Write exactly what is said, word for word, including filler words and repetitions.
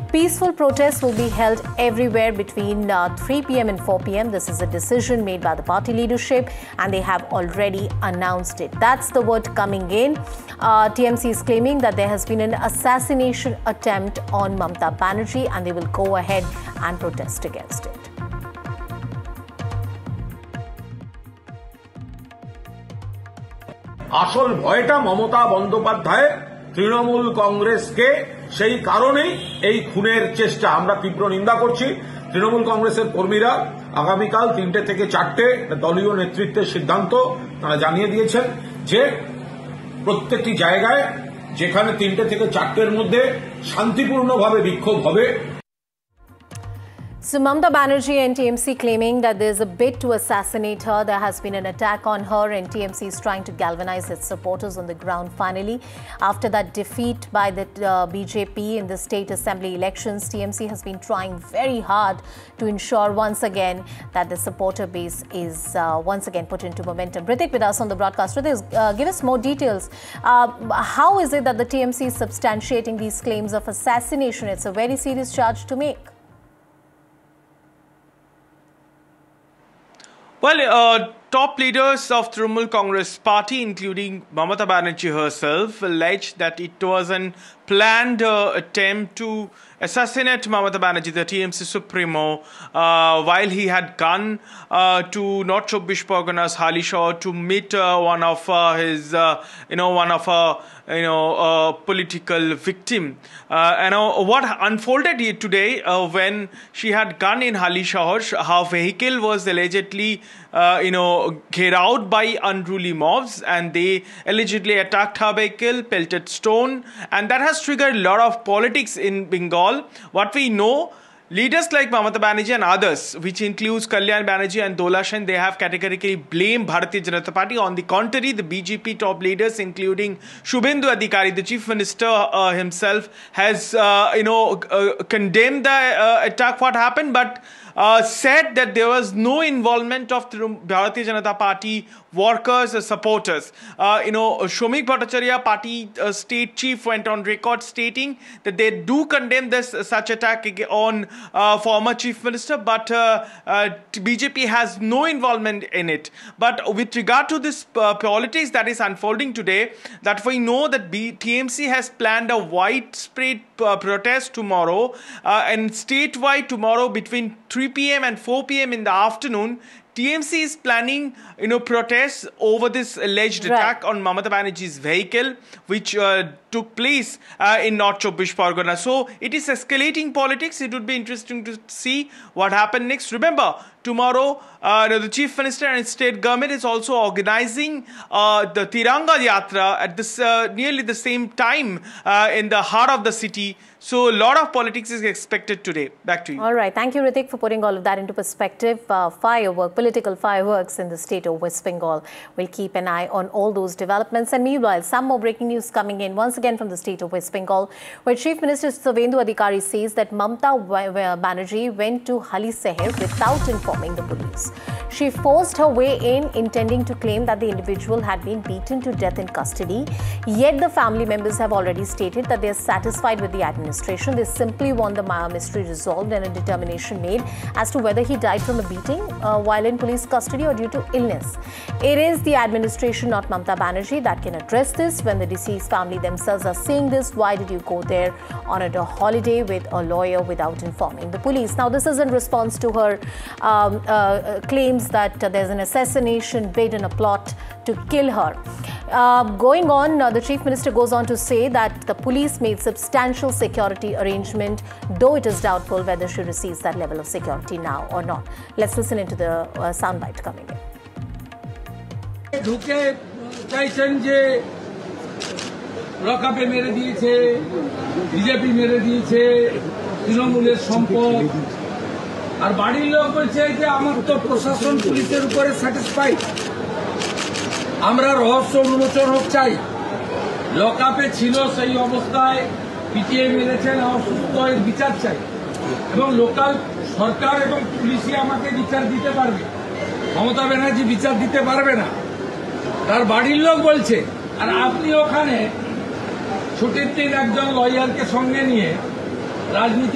Peaceful protests will be held everywhere between uh, three p m and four p m This is a decision made by the party leadership, and they have already announced it. That's the word coming in. Uh, T M C is claiming that there has been an assassination attempt on Mamata Banerjee, and they will go ahead and protest against it. আসল ভয়টা মমতা বন্দ্যোপাধ্যায় তৃণমূল কংগ্রেসকে সেই কারণেই এই খুনের চেষ্টা আমরা তীব্র নিন্দা করছি। তৃণমূল কংগ্রেসের কর্মীরা আগামীকাল তিনটে থেকে চারটে দলীয় নেতৃত্বের সিদ্ধান্ত তারা জানিয়ে দিয়েছেন যে প্রত্যেকটি জায়গায় যেখানে তিনটে থেকে চারটের মধ্যে শান্তিপূর্ণভাবে বিক্ষোভ হবে। So Mamata Banerjee and T M C claiming that there's a bid to assassinate her. There has been an attack on her, and T M C is trying to galvanize its supporters on the ground finally. After that defeat by the uh, B J P in the state assembly elections, T M C has been trying very hard to ensure once again that the supporter base is uh, once again put into momentum. Ritik with us on the broadcast. Ritik, uh, give us more details. Uh, how is it that the T M C is substantiating these claims of assassination? It's a very serious charge to make. Well, uh, top leaders of Trinamool Congress party, including Mamata Banerjee herself, alleged that it was an planned uh, attempt to assassinate Mamata Banerjee, the T M C Supremo, uh, while he had gone uh, to North Chobbish Parganas, Halishore, to meet uh, one of uh, his, uh, you know, one of a, you know, uh, political victim. Uh, and uh, what unfolded here today uh, when she had gone in Halishore, her vehicle was allegedly, uh, you know, carried out by unruly mobs, and they allegedly attacked her vehicle, pelted stone, and that has triggered a lot of politics in Bengal. What we know, leaders like Mamata Banerjee and others, which includes Kalyan Banerjee and Dola Sen, they have categorically blamed Bharatiya Janata Party. On the contrary, the B J P top leaders, including Shubhendu Adhikari, the chief minister uh, himself, has uh, you know uh, condemned the uh, attack. What happened, but uh, said that there was no involvement of the Bharatiya Janata Party workers or supporters. Uh, you know, Shomik Bhattacharya, party uh, state chief, went on record stating that they do condemn this uh, such attack on uh, former chief minister, but uh, uh, B J P has no involvement in it. But with regard to this uh, politics that is unfolding today, that we know that B T M C has planned a widespread uh, protest tomorrow, uh, and statewide tomorrow between three p m and four p m in the afternoon. T M C is planning, you know, protests over this alleged right. attack on Mamata Banerjee's vehicle, which uh, took place uh, in North Chobbish Pargana. So it is escalating politics. It would be interesting to see what happened next. Remember, tomorrow, uh, the chief minister and state government is also organizing uh, the Tiranga Yatra at this uh, nearly the same time uh, in the heart of the city. So a lot of politics is expected today. Back to you. All right. Thank you, Ritik, for putting all of that into perspective. Uh, firework, political fireworks in the state of West Bengal. We'll keep an eye on all those developments. And meanwhile, some more breaking news coming in once again from the state of West Bengal, where Chief Minister Shubhendu Adhikari says that Mamata Banerjee went to Haliseher without informing the police. She forced her way in, intending to claim that the individual had been beaten to death in custody. Yet the family members have already stated that they are satisfied with the administration. They simply want the Maya mystery resolved and a determination made as to whether he died from a beating uh, while in police custody or due to illness. It is the administration, not Mamata Banerjee, that can address this. When the deceased family themselves are saying this, why did you go there on a holiday with a lawyer without informing the police? Now, this is in response to her um, uh, claims that uh, there's an assassination bid and a plot to kill her. Uh, going on, uh, the Chief Minister goes on to say that the police made substantial security arrangement, though it is doubtful whether she receives that level of security now or not. Let's listen into the uh, soundbite coming in. ঢুকে চাইছেন যে লকআপে মেরে দিয়েছে, BJP মেরে দিয়েছে, তৃণমূলের সম্পদ। আর বাড়ির লোক বলছে যে আমার তো প্রশাসন পুলিশের উপরে স্যাটিসফাইড, আমরা রহস্য উন্মোচন হোক চাই। লকআপে ছিল সেই অবস্থায় পিটিয়ে মেরেছেন, অসুস্থ এর বিচার চাই, এবং লোকাল সরকার এবং পুলিশই আমাকে বিচার দিতে পারবে, মমতা ব্যানার্জি বিচার দিতে পারবে না, তার বাড়ির লোক বলছে। আর আপনি ওখানে ছুটির দিন একজন লয়ারকে সঙ্গে নিয়ে রাজনীতি